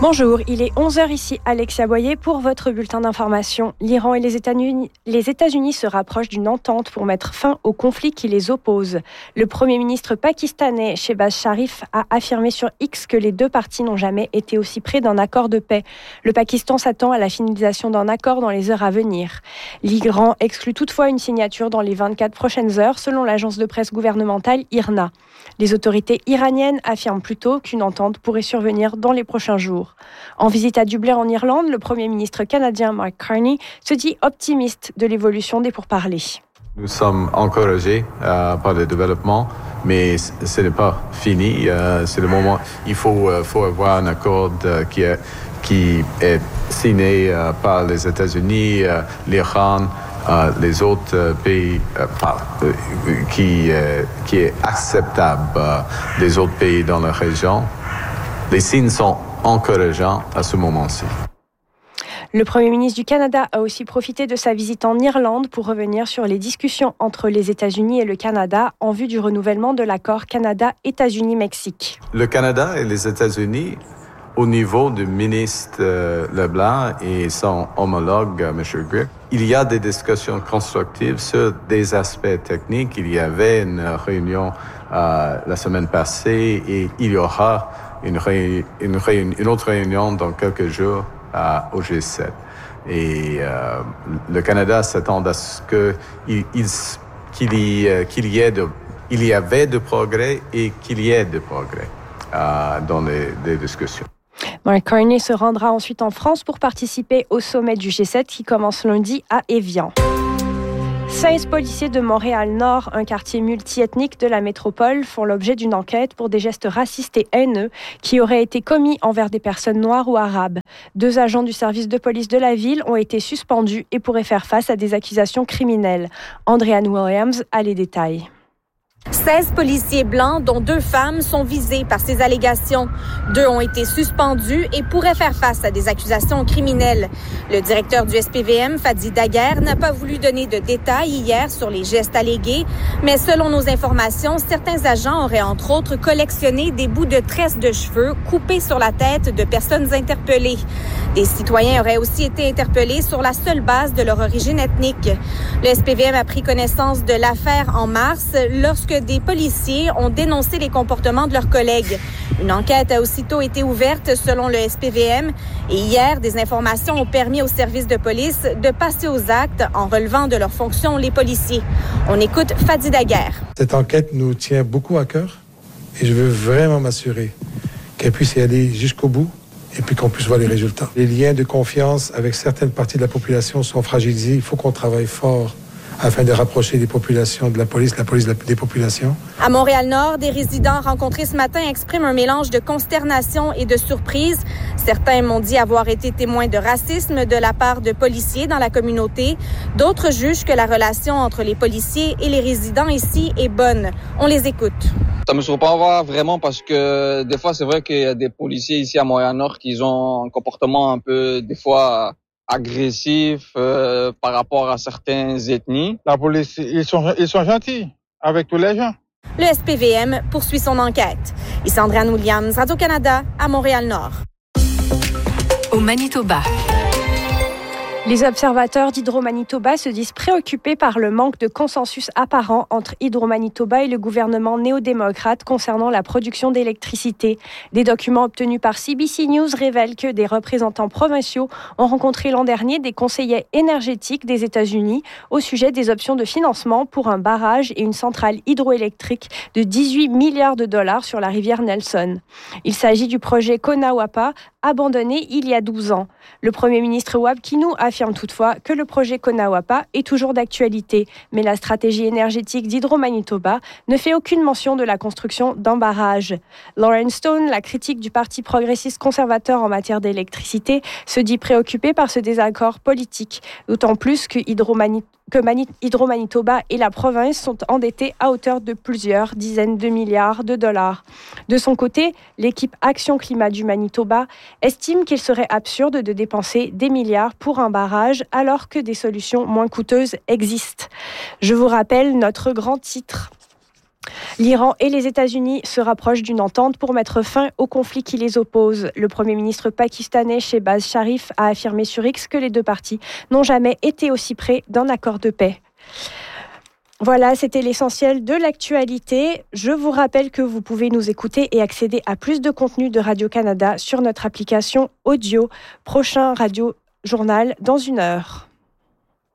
Bonjour, il est 11h ici, Alexia Boyer pour votre bulletin d'information. L'Iran et les États-Unis se rapprochent d'une entente pour mettre fin au conflit qui les oppose. Le Premier ministre pakistanais, Shehbaz Sharif, a affirmé sur X que les deux parties n'ont jamais été aussi près d'un accord de paix. Le Pakistan s'attend à la finalisation d'un accord dans les heures à venir. L'Iran exclut toutefois une signature dans les 24 prochaines heures, selon l'agence de presse gouvernementale IRNA. Les autorités iraniennes affirment plutôt qu'une entente pourrait survenir dans les prochains jours. En visite à Dublin en Irlande, le Premier ministre canadien Mark Carney se dit optimiste de l'évolution des pourparlers. Nous sommes encouragés par le développement, mais ce n'est pas fini. C'est le moment. Il faut avoir un accord qui est signé par les États-Unis, l'Iran, les autres pays, qui est acceptable des autres pays dans la région. Les signes sont encourageants à ce moment-ci. Le Premier ministre du Canada a aussi profité de sa visite en Irlande pour revenir sur les discussions entre les États-Unis et le Canada en vue du renouvellement de l'accord Canada-États-Unis-Mexique. Le Canada et les États-Unis, au niveau du ministre Leblanc et son homologue, M. Gripp, il y a des discussions constructives sur des aspects techniques. Il y avait une réunion la semaine passée et il y aura une autre réunion dans quelques jours au G7. Et le Canada s'attend à ce qu'il y avait de progrès et qu'il y ait de progrès dans les discussions. Mark Carney se rendra ensuite en France pour participer au sommet du G7 qui commence lundi à Évian. 16 policiers de Montréal-Nord, un quartier multiethnique de la métropole, font l'objet d'une enquête pour des gestes racistes et haineux qui auraient été commis envers des personnes noires ou arabes. 2 agents du service de police de la ville ont été suspendus et pourraient faire face à des accusations criminelles. Andréane Williams a les détails. 16 policiers blancs, dont 2 femmes, sont visés par ces allégations. 2 ont été suspendus et pourraient faire face à des accusations criminelles. Le directeur du SPVM, Fadi Daguerre, n'a pas voulu donner de détails hier sur les gestes allégués, mais selon nos informations, certains agents auraient entre autres collectionné des bouts de tresses de cheveux coupés sur la tête de personnes interpellées. Des citoyens auraient aussi été interpellés sur la seule base de leur origine ethnique. Le SPVM a pris connaissance de l'affaire en mars lorsque des policiers ont dénoncé les comportements de leurs collègues. Une enquête a aussitôt été ouverte selon le SPVM et hier, des informations ont permis aux services de police de passer aux actes en relevant de leurs fonctions les policiers. On écoute Fadi Daguerre. Cette enquête nous tient beaucoup à cœur et je veux vraiment m'assurer qu'elle puisse y aller jusqu'au bout et puis qu'on puisse voir les résultats. Les liens de confiance avec certaines parties de la population sont fragilisés. Il faut qu'on travaille fort afin de rapprocher les populations de la police des populations. À Montréal-Nord, des résidents rencontrés ce matin expriment un mélange de consternation et de surprise. Certains m'ont dit avoir été témoins de racisme de la part de policiers dans la communauté. D'autres jugent que la relation entre les policiers et les résidents ici est bonne. On les écoute. Ça me surprend pas vraiment parce que des fois, c'est vrai qu'il y a des policiers ici à Montréal-Nord qui ont un comportement un peu, des fois, agressif par rapport à certaines ethnies. La police, ils sont gentils avec tous les gens. Le SPVM poursuit son enquête. Ici Andréane Williams, Radio-Canada, à Montréal-Nord. Au Manitoba. Les observateurs d'Hydro-Manitoba se disent préoccupés par le manque de consensus apparent entre Hydro-Manitoba et le gouvernement néo-démocrate concernant la production d'électricité. Des documents obtenus par CBC News révèlent que des représentants provinciaux ont rencontré l'an dernier des conseillers énergétiques des États-Unis au sujet des options de financement pour un barrage et une centrale hydroélectrique de 18 milliards de dollars sur la rivière Nelson. Il s'agit du projet Konawapa, abandonné il y a 12 ans. Le Premier ministre Wab Kinew affirme toutefois que le projet Konawapa est toujours d'actualité, mais la stratégie énergétique d'Hydro-Manitoba ne fait aucune mention de la construction d'un barrage. Lauren Stone, la critique du Parti progressiste conservateur en matière d'électricité, se dit préoccupée par ce désaccord politique, d'autant plus que Hydro-Manitoba et la province sont endettés à hauteur de plusieurs dizaines de milliards de dollars. De son côté, l'équipe Action Climat du Manitoba estime qu'il serait absurde de dépenser des milliards pour un barrage alors que des solutions moins coûteuses existent. Je vous rappelle notre grand titre. L'Iran et les États-Unis se rapprochent d'une entente pour mettre fin au conflit qui les oppose. Le Premier ministre pakistanais Shehbaz Sharif a affirmé sur X que les deux parties n'ont jamais été aussi près d'un accord de paix. Voilà, c'était l'essentiel de l'actualité. Je vous rappelle que vous pouvez nous écouter et accéder à plus de contenu de Radio-Canada sur notre application audio. Prochain Radio Journal dans 1 heure.